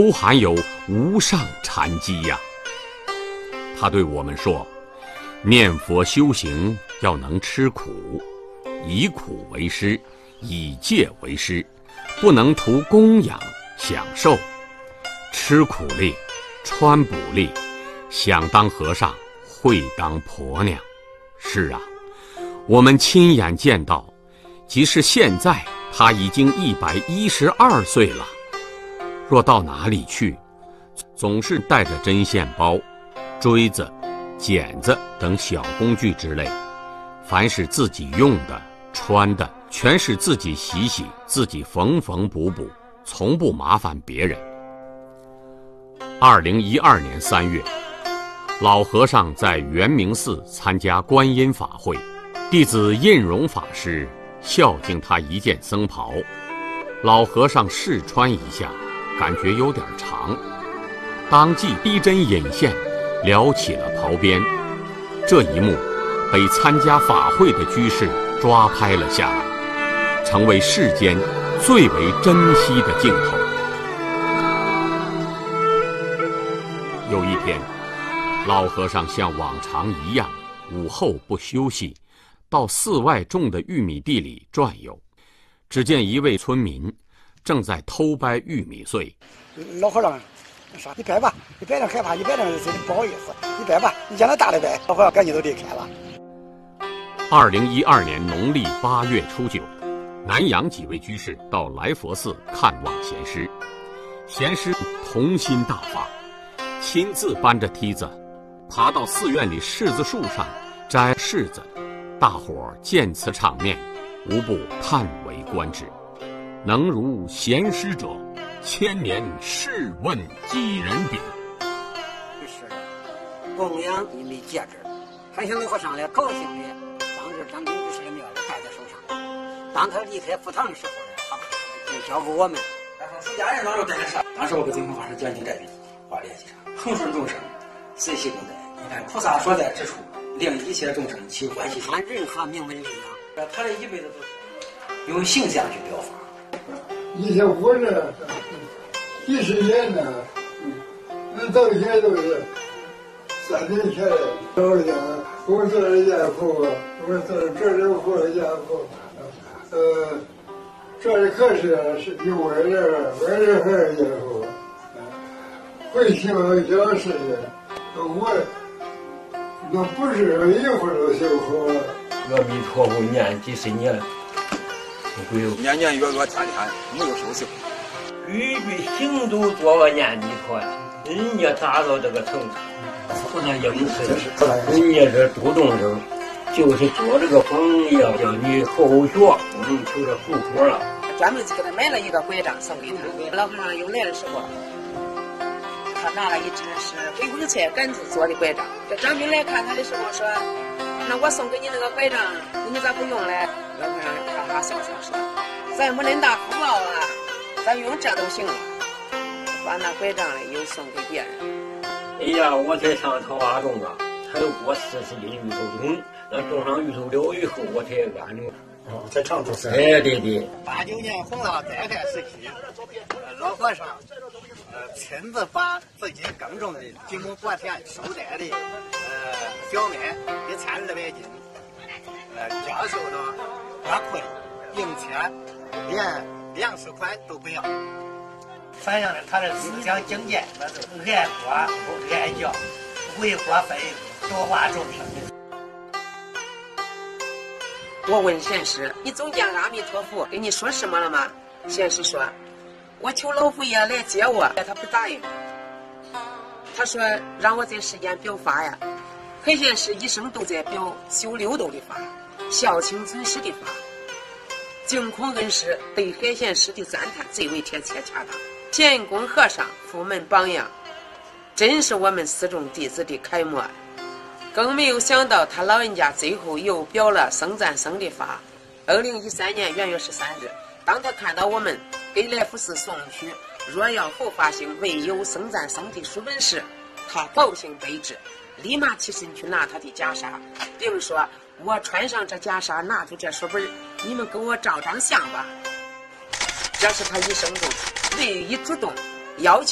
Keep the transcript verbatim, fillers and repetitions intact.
都含有无上禅机呀。他对我们说，念佛修行要能吃苦，以苦为师，以戒为师，不能图供养享受，吃苦力，穿补力，想当和尚会当婆娘。是啊，我们亲眼见到，即使现在他已经一百一十二岁了，若到哪里去，总是带着针线包、锥子、剪子等小工具之类，凡是自己用的、穿的，全是自己洗洗，自己缝缝补补，从不麻烦别人。二零一二年三月，老和尚在圆明寺参加观音法会，弟子印荣法师孝敬他一件僧袍，老和尚试穿一下，感觉有点长，当即逼针引线，撩起了袍边。这一幕被参加法会的居士抓拍了下来，成为世间最为珍惜的镜头。有一天，老和尚像往常一样，午后不休息，到寺外种的玉米地里转悠。只见一位村民正在偷掰玉米穗。 老和尚说：“你掰吧，你掰点害怕，你掰点谁不好意思，你掰吧，你将来大的掰。”老和尚赶紧都离开了。 二零一二年农历八月初九，南阳几位居士到来佛寺看望贤师，贤师童心大发，亲自搬着梯子爬到寺院里柿子树上摘柿子。大伙儿见此场面，无不叹为观止。能如贤师者，千年试问几人比？ 是的，供养一枚戒指，还向老和尚来高兴的将这张金居士的庙戴在手上。当他离开佛堂的时候呢，他就交给我们。 出家人当时带着啥？当时我跟净空法师讲经带领，话联系上，恒顺众生，随喜共在。你看菩萨所在之处，令一切众生起欢喜心。 按任何名为力量， 他这一辈子都是用形象去表法。 以前活着几十年呢，那到现在都是三年前的。我讲，我做了家父，我做这是我家父，呃，这里可是是有我这我这还是家父，会修小事情，我那不是一会儿都修好了。 阿弥陀佛念几十年。 年年月月天天没有收息， 句句行都做个念弥陀，人家达到这个程度，不能应试，人家这主动生，就是做这个榜样，叫你后学，我们求着后果了。 专门给他买了一个拐杖送给他。老和尚又来的时候，他拿了一只是黑红菜杆子做的拐杖。这张兵来看他的时候说：“那我送给你那个拐杖，你咋不用嘞？”老和尚哈哈笑笑说：“咱没恁大福报啊，咱用这都行了。”把那拐杖嘞又送给别人。 哎呀，我才上桃花种啊，才有过四十斤芋头种，那种上芋头了以后，我才安种。 哦，在常州山。 哎，对对。 八九年弘道灾害时期，老和尚呃亲自把自己耕种的几亩薄田收摘的呃小麦一千二百斤，呃交收到花库里，并且连粮食款都不要，反映了他的思想境界，那是爱国不爱教，为国分多化众生。 我问贤师：“你总见阿弥陀佛跟你说什么了吗？”贤师说：“我求老佛爷来接我，他不答应。他说让我在世间表法呀。黑贤师一生都在表修六度的法，孝亲尊师的法。净空恩师对海贤师的赞叹最为贴切恰当。贤公和尚佛门榜样，真是我们四众弟子的楷模。更没有想到他老人家最后又表了僧赞僧的法。二零一三年元月十三日，当他看到我们给来福寺送去若要后发行未有僧赞僧的书本时，他高兴悲之，立马起身去拿他的袈裟，并说：“我穿上这袈裟，拿出这书本，你们跟我照张相吧。”这是他一生中唯一主动要求